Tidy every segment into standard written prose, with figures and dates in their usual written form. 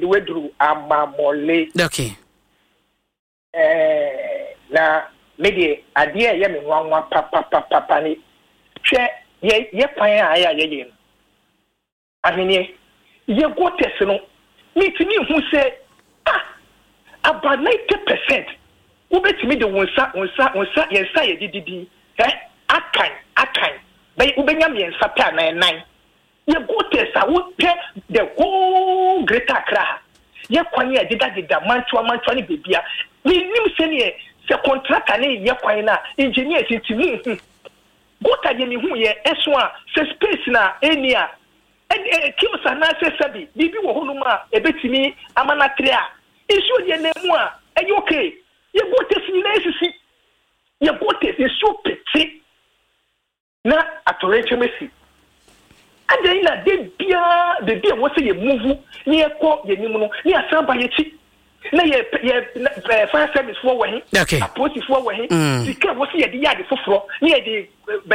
wedru amamole okay na media adie ye me nwanwa papa ni hwe ye kwan a ye no amene ye go test no mitimi hu se about 90% ubetimi de wonsa yensa ye dididi akan bay ubenya yensa pa na ye go test a wo pe the whole Greater Accra ye kwan ya dida mantua ni bebia ni nim se ne se contractor ne ye kwan na engineer titimi gota ye mi hu ye eso a se space na enia kimsa na se sabi bibi wo honu ma ebetimi amana trea isu ye nemu a e okay ye gota si na esisi ye gota se so peti na atoreche mesi ade ina de bia wo se ye move ni e ko ye nimu no ni asamba ye chi na ye fire service for we okay police for we sika wo se ye de yade foforo ni ye de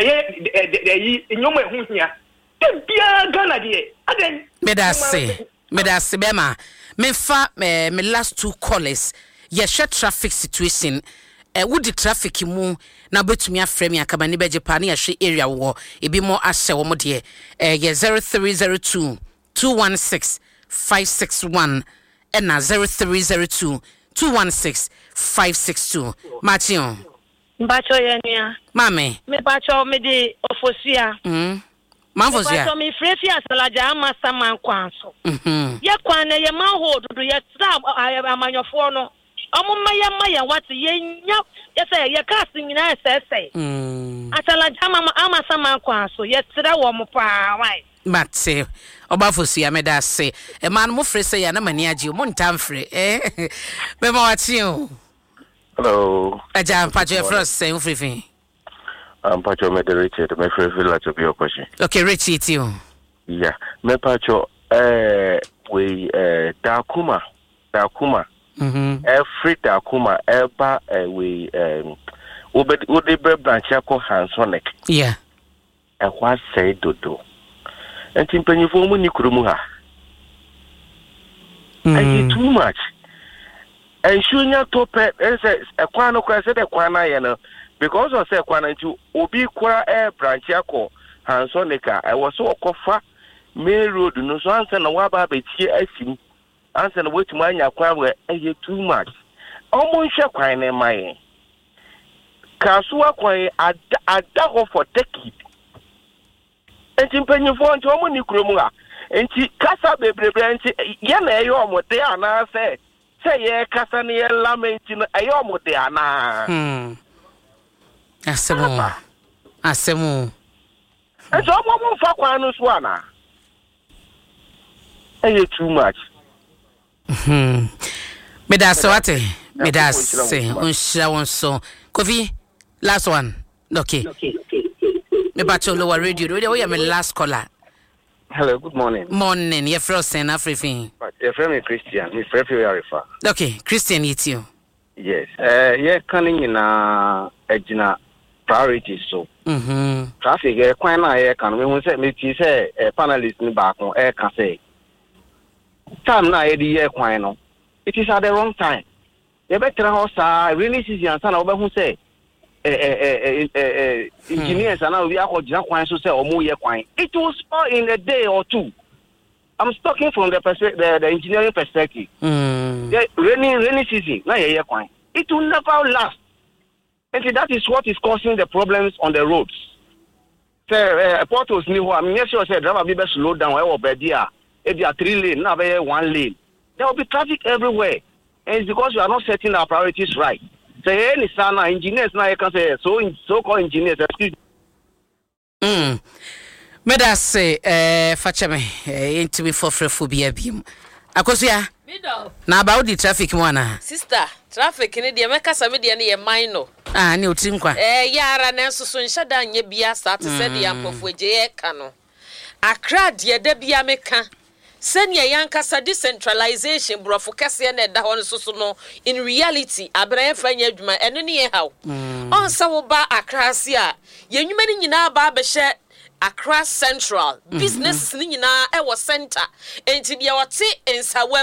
beye nyoma ehu hia de bia Ghana de ade medase bema me fa me last two callers ye share traffic situation would the traffic mu na betumi afrɛ me akaba ne beje pa na ye hwe area wo ebi mo ahyɛ wo mo de ye 0302 216 561 and 0302 216 562 Martin Mbacho yenia mame me bacho me di ofosia manfosia bacho me frefi asalaja amasa man kwanso ye kwan na ye man hold do ye tra amanyofo no omuma ye what ye nya ye say ye cast nyina say asalaja amasa man kwanso ye tra wo mo pa why Mate obafosia meda se e man mo frɛ sɛ ya na mani age mo ntamfrɛ be ma wati o hello aja pacho first say frifin pacho me de Richard me frɛ to be okoshi okay Richard you yeah me pacho we Dakuma every Dakuma eba we ode branch akọ Hansonic yeah e kwa say dodo enti mpanyifo mu ni kurumu ha I too much and shunya tope say ekwan no kwa say the kwan na ye no because of say kwan nti obi kwa branch akọ Hansonica I was so okofa main road no so ansa na wa ba betie asim ansa na wetu anya kwan we too much omo nhwe kwan na mai kasuwa kwan ada go for decade enti mpanyifo nti omo ni kuromu ha enti kasa bebrebe enti ye na eyo omode ana se ye kasa ne ye lamenti no eyo omode ana asemu enti omo mfa kwan no so ana too much medase unshira wonso Kofi last one okay me bacho lower radio we are my last caller. Hello, good morning. Morning, your first and everything. Your friend is Christian. My friend is Arifa. Okay, Christian, it's you. Yes. Yeah, coming in a priorities so. Traffic. Quite na yeah. Can we say me say panelist ni back on air can say. Time na year quite no. It is at the wrong time. You better house really season and sana oba who say. Engineers and now we are going to say it will spoil in a day or two. I'm talking from the engineering perspective. The rainy season, it will never last. And that is what is causing the problems on the roads. Portos new. I mean, yes, you said driver be slow down over there. If you are 3 lane, now be 1 lane. There will be traffic everywhere, and it's because we are not setting our priorities right. Say any sana engineers now you can say so called engineers excuse Meda say fachame into me for phobia bim akosia na about the traffic mwana sister traffic ni de meka sa me de ne ye minor ne otim kwa yara na nsusu nhada nya bia start se de ampofo je ye ka no Accra de da bia meka senya yankasa decentralization brofo kase na da ho nsusu no in reality abran fanya adwuma eno ne ye haw on sa wo ba Accra se a yenwuma ni nyina ba be hye Accra Central businesses ni nyina e wo center enti de wote ensawa